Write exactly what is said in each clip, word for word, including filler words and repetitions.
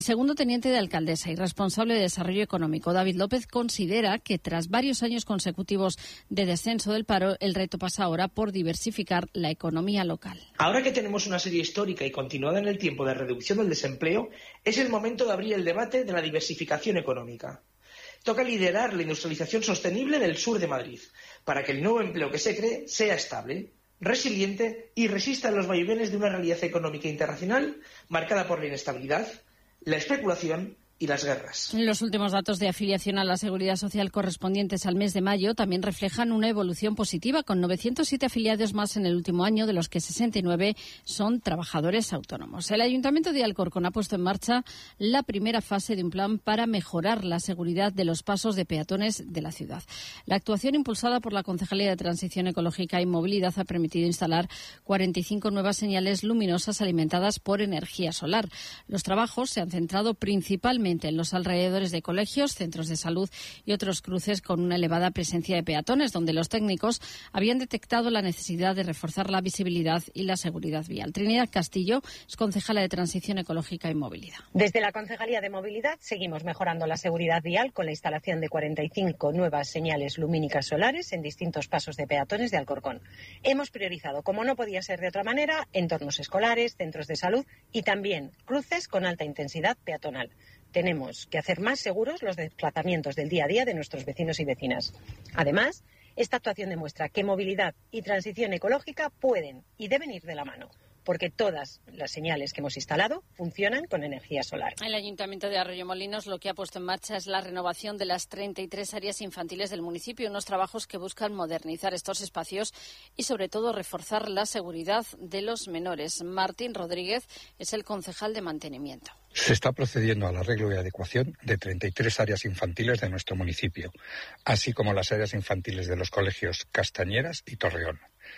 Segundo teniente de alcaldesa y responsable de Desarrollo Económico, David López, considera que tras varios años consecutivos de descenso del paro, el reto pasa ahora por diversificar la economía local. Ahora que tenemos una serie histórica y continuada en el tiempo de reducción del desempleo, es el momento de abrir el debate de la diversificación económica. Toca liderar la industrialización sostenible del sur de Madrid, para que el nuevo empleo que se cree sea estable, resiliente y resista a los vaivenes de una realidad económica internacional marcada por la inestabilidad, la especulación y las guerras. Los últimos datos de afiliación a la Seguridad Social correspondientes al mes de mayo también reflejan una evolución positiva, con novecientos siete afiliados más en el último año, de los que sesenta y nueve son trabajadores autónomos. El Ayuntamiento de Alcorcón ha puesto en marcha la primera fase de un plan para mejorar la seguridad de los pasos de peatones de la ciudad. La actuación, impulsada por la Concejalía de Transición Ecológica y Movilidad, ha permitido instalar cuarenta y cinco nuevas señales luminosas alimentadas por energía solar. Los trabajos se han centrado principalmente en los alrededores de colegios, centros de salud y otros cruces con una elevada presencia de peatones, donde los técnicos habían detectado la necesidad de reforzar la visibilidad y la seguridad vial. Trinidad Castillo es concejala de Transición Ecológica y Movilidad. Desde la Concejalía de Movilidad seguimos mejorando la seguridad vial con la instalación de cuarenta y cinco nuevas señales lumínicas solares en distintos pasos de peatones de Alcorcón. Hemos priorizado, como no podía ser de otra manera, entornos escolares, centros de salud y también cruces con alta intensidad peatonal. Tenemos que hacer más seguros los desplazamientos del día a día de nuestros vecinos y vecinas. Además, esta actuación demuestra que movilidad y transición ecológica pueden y deben ir de la mano, porque todas las señales que hemos instalado funcionan con energía solar. El Ayuntamiento de Arroyomolinos lo que ha puesto en marcha es la renovación de las treinta y tres áreas infantiles del municipio, unos trabajos que buscan modernizar estos espacios y, sobre todo, reforzar la seguridad de los menores. Martín Rodríguez es el concejal de mantenimiento. Se está procediendo al arreglo y adecuación de treinta y tres áreas infantiles de nuestro municipio, así como las áreas infantiles de los colegios Castañeras y Torreón.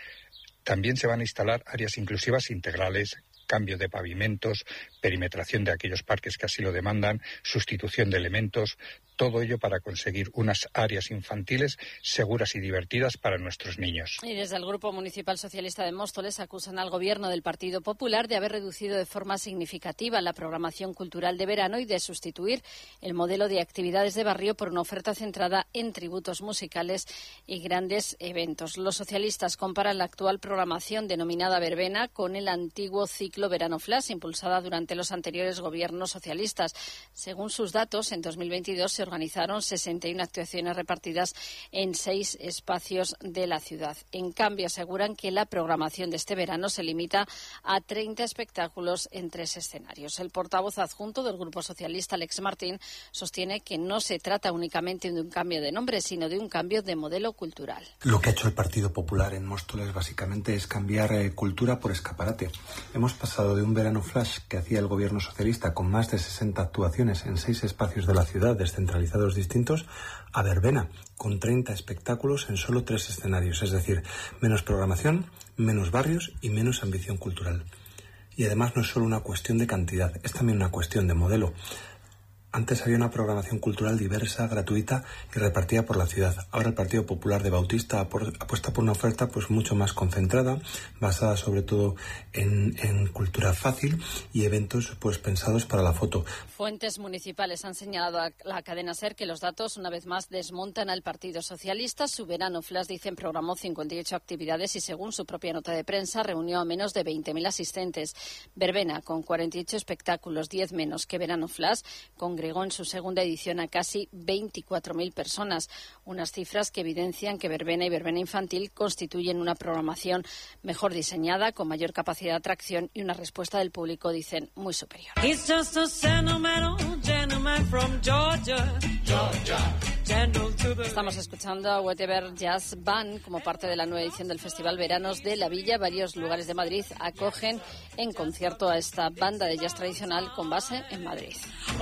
También se van a instalar áreas inclusivas integrales, cambio de pavimentos, perimetración de aquellos parques que así lo demandan, sustitución de elementos, todo ello para conseguir unas áreas infantiles seguras y divertidas para nuestros niños. Y desde el Grupo Municipal Socialista de Móstoles acusan al Gobierno del Partido Popular de haber reducido de forma significativa la programación cultural de verano y de sustituir el modelo de actividades de barrio por una oferta centrada en tributos musicales y grandes eventos. Los socialistas comparan la actual programación denominada verbena con el antiguo ciclo Verano Flash, impulsada durante los anteriores gobiernos socialistas. Según sus datos, en dos mil veintidós se organizaron sesenta y una actuaciones repartidas en seis espacios de la ciudad. En cambio, aseguran que la programación de este verano se limita a treinta espectáculos en tres escenarios. El portavoz adjunto del Grupo Socialista, Alex Martín, sostiene que no se trata únicamente de un cambio de nombre, sino de un cambio de modelo cultural. Lo que ha hecho el Partido Popular en Móstoles básicamente es cambiar eh, cultura por escaparate. Hemos pasado de un verano flash que hacía el gobierno socialista con más de sesenta actuaciones en seis espacios de la ciudad descentralizados distintos a verbena con treinta espectáculos en solo tres escenarios, es decir, menos programación, menos barrios y menos ambición cultural. Y además no es solo una cuestión de cantidad, es también una cuestión de modelo. Antes había una programación cultural diversa, gratuita y repartida por la ciudad. Ahora el Partido Popular de Bautista apuesta por una oferta pues mucho más concentrada, basada sobre todo en, en cultura fácil y eventos pues pensados para la foto. Fuentes municipales han señalado a la cadena SER que los datos una vez más desmontan al Partido Socialista. Su verano flash, dicen, programó cincuenta y ocho actividades y, según su propia nota de prensa, reunió a menos de veinte mil asistentes. Verbena, con cuarenta y ocho espectáculos, diez menos que verano flash, con en su segunda edición a casi veinticuatro mil personas, unas cifras que evidencian que verbena y verbena infantil constituyen una programación mejor diseñada, con mayor capacidad de atracción y una respuesta del público, dicen, muy superior. Estamos escuchando a Whatever Jazz Band como parte de la nueva edición del Festival Veranos de la Villa. Varios lugares de Madrid acogen en concierto a esta banda de jazz tradicional con base en Madrid.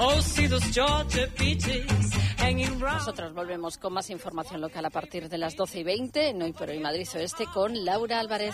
Nosotros volvemos con más información local a partir de las doce y veinte en Hoy por Hoy Madrid Oeste con Laura Álvarez.